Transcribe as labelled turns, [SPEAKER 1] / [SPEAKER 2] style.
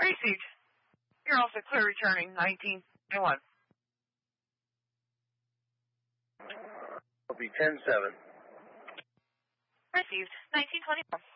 [SPEAKER 1] Received. You're also clear returning 1921.
[SPEAKER 2] Copy 10-7.
[SPEAKER 1] Received 1921.